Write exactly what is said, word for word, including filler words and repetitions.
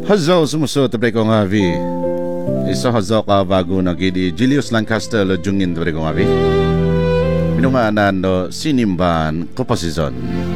Hazo sumusot tabi ko nga vi. Isa hazo ka bago na gidi Julius Lancaster lo jungin tabi ko nga vi. Minunganan no sinimban ko pasizon.